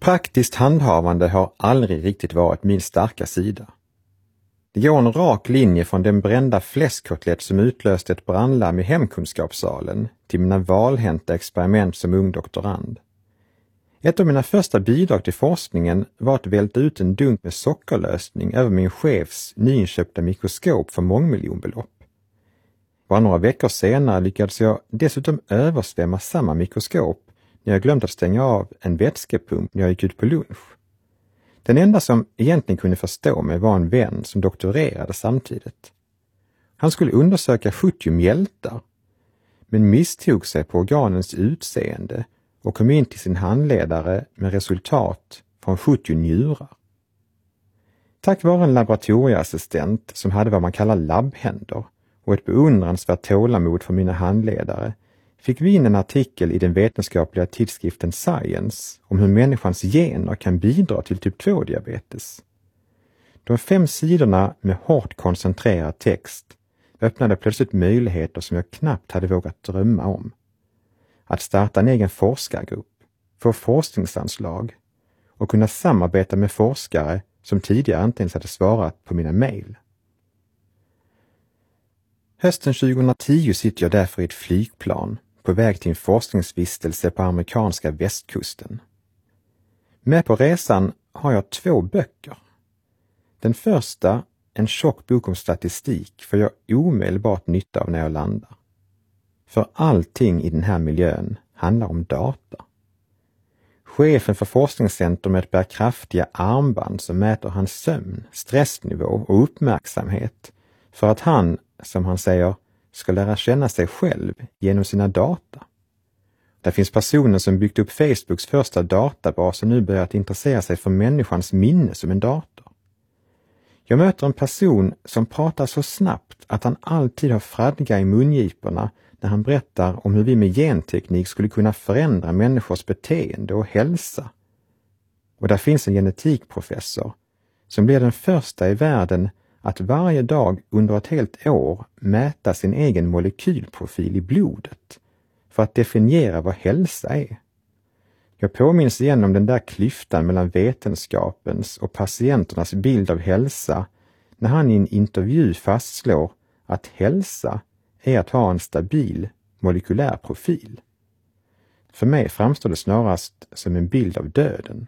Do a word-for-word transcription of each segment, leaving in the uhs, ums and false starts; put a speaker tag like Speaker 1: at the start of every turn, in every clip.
Speaker 1: Praktiskt handhavande har aldrig riktigt varit min starka sida. Det går en rak linje från den brända fläskkotlett som utlöste ett brandlarm i hemkunskapssalen till mina valhänta experiment som ung doktorand. Ett av mina första bidrag till forskningen var att välta ut en dunk med sockerlösning över min chefs nyinköpta mikroskop för mångmiljonbelopp. Bara några veckor senare lyckades jag dessutom översvämma samma mikroskop när jag glömt att stänga av en vätskepump när jag gick ut på lunch. Den enda som egentligen kunde förstå mig var en vän som doktorerade samtidigt. Han skulle undersöka sjuttio mjältar, men misstog sig på organens utseende och kom in till sin handledare med resultat från sjuttio njurar. Tack vare en laboratorieassistent som hade vad man kallar labbhänder och ett beundransvärt tålamod från mina handledare fick vi in en artikel i den vetenskapliga tidskriften Science om hur människans gener kan bidra till typ två-diabetes. De fem sidorna med hårt koncentrerad text öppnade plötsligt möjligheter som jag knappt hade vågat drömma om. Att starta en egen forskargrupp, få forskningsanslag och kunna samarbeta med forskare som tidigare inte ens hade svarat på mina mejl. Hösten tjugohundratio sitter jag därför i ett flygplan på väg till en forskningsvistelse på amerikanska västkusten. Med på resan har jag två böcker. Den första, en tjock bok om statistik, får jag omedelbart nytta av när jag landar. För allting i den här miljön handlar om data. Chefen för forskningscentrumet bär kraftiga armband som mäter hans sömn, stressnivå och uppmärksamhet för att han, som han säger, ska lära känna sig själv genom sina data. Det finns personer som byggt upp Facebooks första databas och nu börjat intressera sig för människans minne som en dator. Jag möter en person som pratar så snabbt att han alltid har fradga i mungiporna när han berättar om hur vi med genteknik skulle kunna förändra människors beteende och hälsa. Och där finns en genetikprofessor som blir den första i världen att varje dag under ett helt år mäta sin egen molekylprofil i blodet för att definiera vad hälsa är. Jag påminns igen om den där klyftan mellan vetenskapens och patienternas bild av hälsa när han i en intervju fastslår att hälsa är att ha en stabil molekylär profil. För mig framstår det snarast som en bild av döden.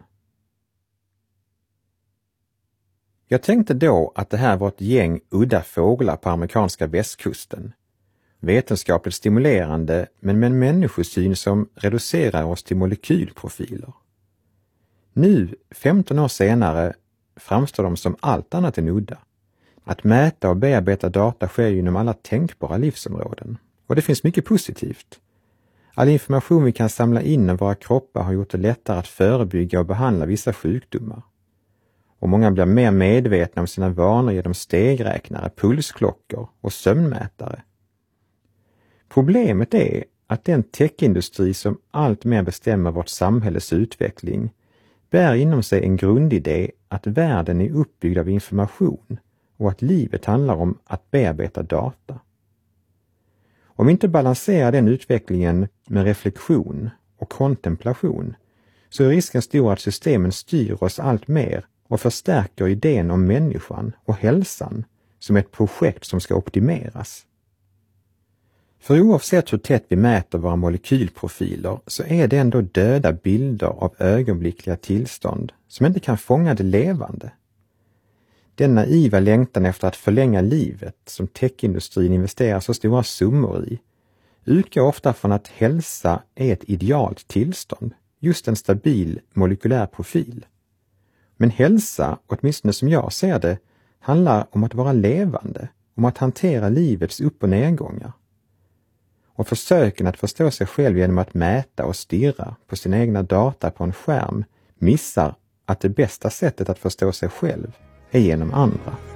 Speaker 1: Jag tänkte då att det här var ett gäng udda fåglar på amerikanska västkusten. Vetenskapligt stimulerande men med en människosyn som reducerar oss till molekylprofiler. Nu, femton år senare, framstår de som allt annat än udda. Att mäta och bearbeta data sker ju inom alla tänkbara livsområden. Och det finns mycket positivt. All information vi kan samla in om våra kroppar har gjort det lättare att förebygga och behandla vissa sjukdomar. Och många blir mer medvetna om sina vanor genom stegräknare, pulsklockor och sömnmätare. Problemet är att den techindustri som allt mer bestämmer vårt samhälles utveckling bär inom sig en grundidé att världen är uppbyggd av information och att livet handlar om att bearbeta data. Om vi inte balanserar den utvecklingen med reflektion och kontemplation så är risken stor att systemen styr oss allt mer och förstärker idén om människan och hälsan som ett projekt som ska optimeras. För oavsett hur tätt vi mäter våra molekylprofiler så är det ändå döda bilder av ögonblickliga tillstånd som inte kan fånga det levande. Den naiva längtan efter att förlänga livet som techindustrin investerar så stora summor i utgår ofta från att hälsa är ett idealt tillstånd, just en stabil molekylär profil. Men hälsa, åtminstone som jag ser det, handlar om att vara levande, om att hantera livets upp- och nedgångar. Och försöken att förstå sig själv genom att mäta och stirra på sina egna data på en skärm missar att det bästa sättet att förstå sig själv är genom andra.